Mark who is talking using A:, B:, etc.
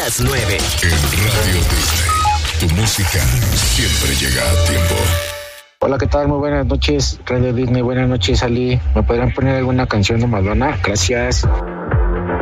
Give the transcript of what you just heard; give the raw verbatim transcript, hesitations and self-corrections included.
A: las nueve.
B: En Radio Disney, tu música siempre llega a tiempo.
C: Hola, ¿qué tal? Muy buenas noches, Radio Disney. Buenas noches, Ali. ¿Me podrán poner alguna canción de Madonna? Gracias.